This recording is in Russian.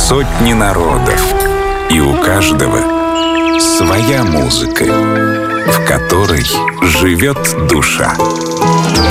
сотни народов, и у каждого своя музыка, в которой живет душа.